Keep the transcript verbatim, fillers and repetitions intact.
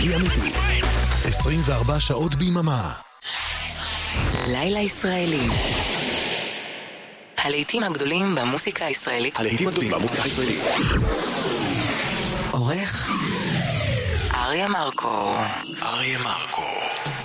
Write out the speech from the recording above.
היא אמיתית. עשרים וארבע שעות ביממה. לילה ישראלי. הלהיטים הגדולים במוסיקה הישראלית. הלהיטים הגדולים במוסיקה הישראלית. עורך אריה מרקו. אריה מרקו.